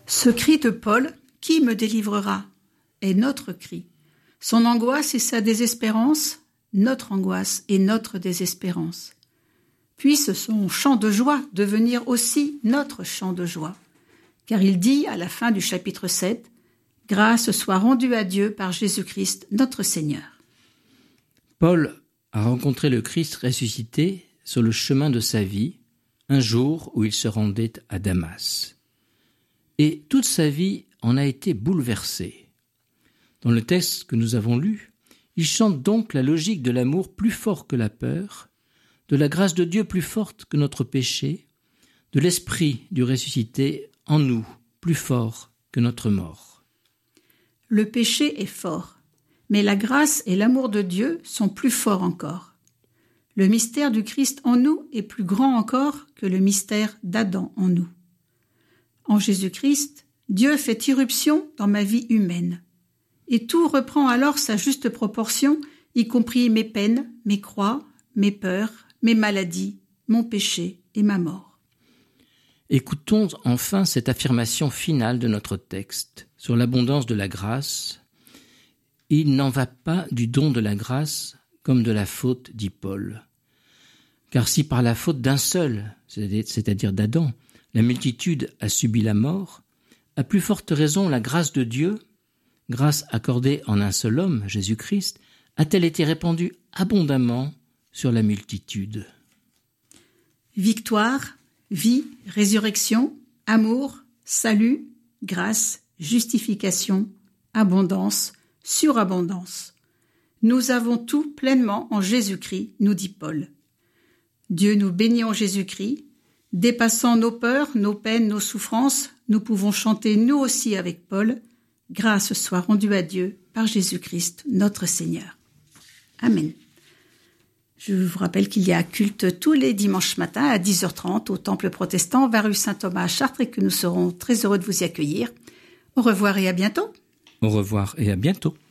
Ce cri de Paul, « Qui me délivrera ?» est notre cri. Son angoisse et sa désespérance, notre angoisse et notre désespérance. Puisse son chant de joie devenir aussi notre chant de joie. Car il dit à la fin du chapitre 7, « Grâce soit rendue à Dieu par Jésus-Christ, notre Seigneur. » Paul a rencontré le Christ ressuscité sur le chemin de sa vie, un jour où il se rendait à Damas. Et toute sa vie en a été bouleversée. Dans le texte que nous avons lu, il chante donc la logique de l'amour plus fort que la peur, de la grâce de Dieu plus forte que notre péché, de l'esprit du ressuscité en nous plus fort que notre mort. Le péché est fort, mais la grâce et l'amour de Dieu sont plus forts encore. Le mystère du Christ en nous est plus grand encore que le mystère d'Adam en nous. En Jésus-Christ, Dieu fait irruption dans ma vie humaine. Et tout reprend alors sa juste proportion, y compris mes peines, mes croix, mes peurs, mes maladies, mon péché et ma mort. Écoutons enfin cette affirmation finale de notre texte sur l'abondance de la grâce. « Il n'en va pas du don de la grâce comme de la faute, dit Paul. Car si par la faute d'un seul, c'est-à-dire d'Adam, la multitude a subi la mort, à plus forte raison la grâce de Dieu, grâce accordée en un seul homme, Jésus-Christ, a-t-elle été répandue abondamment sur la multitude. » Victoire, vie, résurrection, amour, salut, grâce, justification, abondance, surabondance. Nous avons tout pleinement en Jésus-Christ, nous dit Paul. Dieu nous bénit en Jésus-Christ. Dépassant nos peurs, nos peines, nos souffrances, nous pouvons chanter nous aussi avec Paul. Grâce soit rendue à Dieu par Jésus-Christ, notre Seigneur. Amen. Je vous rappelle qu'il y a culte tous les dimanches matins à 10h30 au Temple protestant, 20 rue Saint-Thomas à Chartres, et que nous serons très heureux de vous y accueillir. Au revoir et à bientôt. Au revoir et à bientôt.